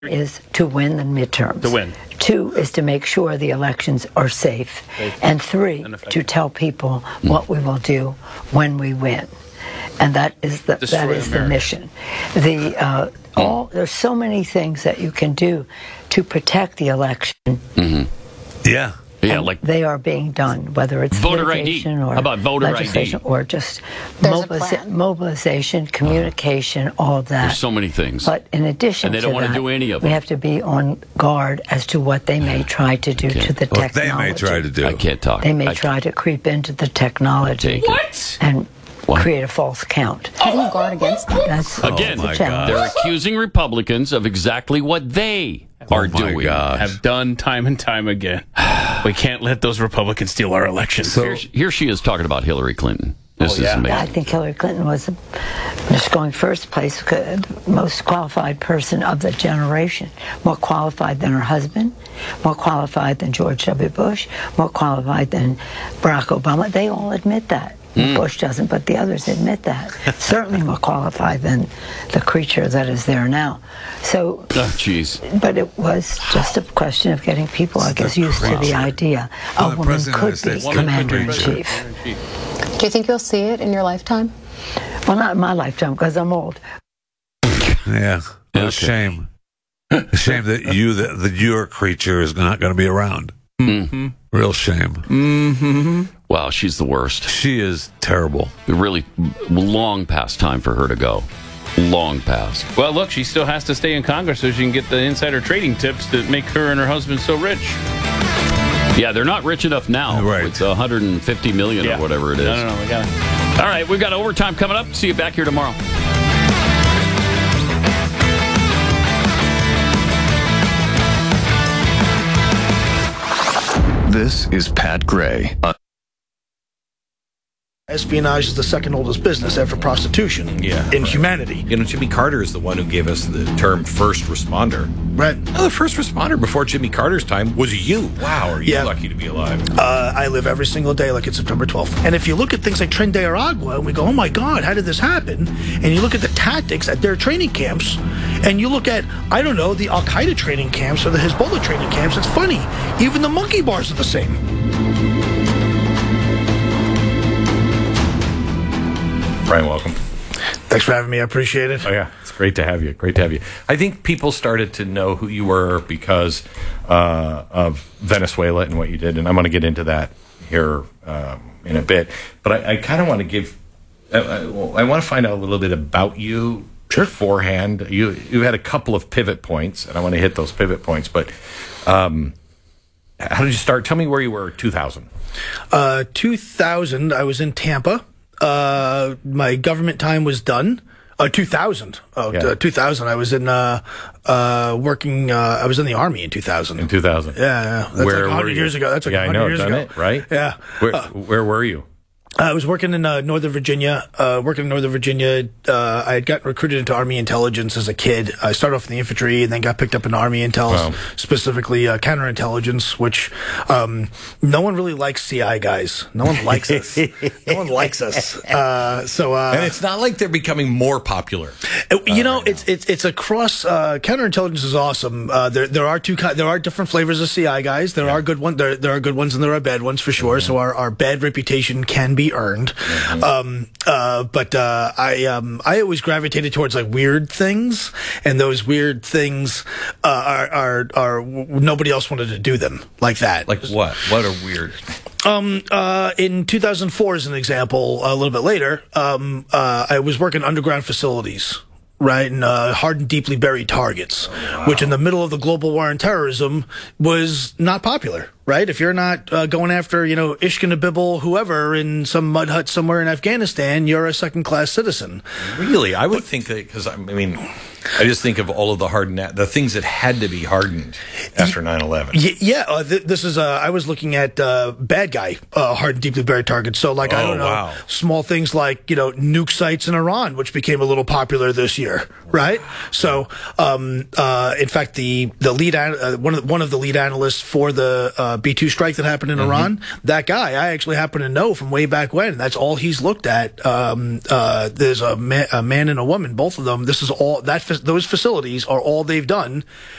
is to win the midterms. To win. 2 is to make sure the elections are safe. And 3, to tell people what we will do when we win. And that is the mission. There's so many things that you can do to protect the election. Mm-hmm. Yeah. Yeah, like they are being done, whether it's voter ID or how about voter legislation ID? Or just mobilization, communication, all of that. There's so many things. But in addition and they don't want to do any of them. We have to be on guard as to what they may try to do to the technology. They may try to do. I can't talk. They may try to creep into the technology. What? And create a false count. How do you guard against that? That's Again, they're accusing Republicans of exactly what they are doing. Have done time and time again. We can't let those Republicans steal our elections. So, here she is talking about Hillary Clinton. This is amazing. I think Hillary Clinton was just going first place, the most qualified person of the generation. More qualified than her husband, more qualified than George W. Bush, more qualified than Barack Obama. They all admit that. Bush doesn't, but the others admit that. Certainly more qualified than the creature that is there now. So, but it was just a question of getting people, I guess, used to the idea a woman could be commander-in-chief. Do you think you'll see it in your lifetime? Well, not in my lifetime, because I'm old. Yeah. What a shame. A shame that your creature is not going to be around. Mm-hmm. Real shame. Mm-hmm. Wow, she's the worst. She is terrible. Really long past time for her to go. Long past. Well, look, she still has to stay in Congress so she can get the insider trading tips that make her and her husband so rich. Yeah, they're not rich enough now. Right. It's $150 million or whatever it is. No, we got it. All right, we've got overtime coming up. See you back here tomorrow. This is Pat Gray. Espionage is the second oldest business after prostitution in humanity. You know, Jimmy Carter is the one who gave us the term first responder. Right. Well, the first responder before Jimmy Carter's time was you. Wow, are you lucky to be alive. I live every single day like it's September 12th. And if you look at things like Tren de Aragua, and we go, oh my God, how did this happen? And you look at the tactics at their training camps, and you look at, I don't know, the Al-Qaeda training camps or the Hezbollah training camps, it's funny. Even the monkey bars are the same. Brian, welcome. Thanks for having me. I appreciate it. Oh, yeah. It's great to have you. Great to have you. I think people started to know who you were because of Venezuela and what you did, and I'm going to get into that here in a bit. But I kind of want to give... I want to find out a little bit about you beforehand. You had a couple of pivot points, and I want to hit those pivot points. But how did you start? Tell me where you were in 2000. 2000, I was in Tampa. My government time was done. 2000. 2000. I was in working. I was in the Army in 2000. In 2000. Yeah. That's where like 100 years ago. That's like 100 years ago. It, right? Yeah. Where were you? I was working in Northern Virginia. I had gotten recruited into Army intelligence as a kid. I started off in the infantry and then got picked up in Army intel, specifically counterintelligence, which no one really likes CI guys. No one likes us. No one likes us. And it's not like they're becoming more popular. It's across. Counterintelligence is awesome. There are different flavors of CI guys. There are good ones. There are good ones and there are bad ones for sure. So our bad reputation can be earned. But I always gravitated towards like weird things, and those weird things are nobody else wanted to do them like that. Like what? What are weird? In 2004, as an example, a little bit later, I was working underground facilities. Right, and hard and deeply buried targets, which in the middle of the global war on terrorism was not popular. Right, if you're not going after, Ishkin Abibble, whoever, in some mud hut somewhere in Afghanistan, you're a second-class citizen. Really, I would think that because I just think of all of the things that had to be hardened after 9/11. This is I was looking at bad guy hard and deeply buried targets. So I don't know, small things like nuke sites in Iran, which became a little popular this year, right? So in fact, the lead one of the lead analysts for the B-2 strike that happened in Iran, that guy I actually happen to know from way back when. That's all he's looked at. There's a man and a woman, both of them. This is all those facilities are all they've done